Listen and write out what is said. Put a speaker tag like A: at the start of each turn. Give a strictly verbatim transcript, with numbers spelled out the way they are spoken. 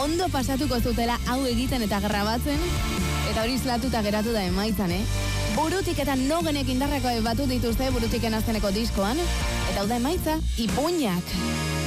A: ondo pasatuko zutela hau egiten eta grabatzen, eta hori islatuta geratu da emaitzan, eh? Burutik eta nogenek indarrako batu dituzte Burutiken azkeneko diskoan, eta hau da emaitza, ipuñak.